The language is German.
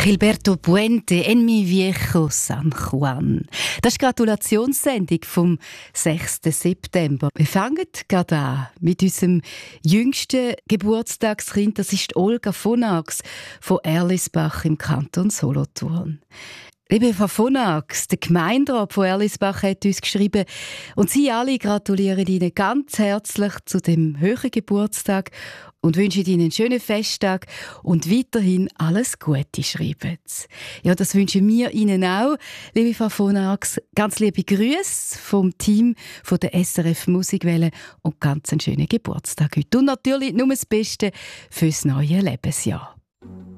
Gilberto Puente, en mi viejo San Juan. Das ist die Gratulationssendung vom 6. September. Wir fangen gerade an mit unserem jüngsten Geburtstagskind. Das ist Olga von Arx von Erlisbach im Kanton Solothurn. Liebe Frau von Arx, der Gemeinderat von Erlisbach hat uns geschrieben und Sie alle gratulieren Ihnen ganz herzlich zu dem höheren Geburtstag und wünschen Ihnen einen schönen Festtag und weiterhin alles Gute, schreiben Sie. Ja, das wünschen wir Ihnen auch, liebe Frau von Arx. Ganz liebe Grüße vom Team von der SRF Musikwelle und ganz einen schönen Geburtstag heute. Und natürlich nur das Beste fürs neue Lebensjahr.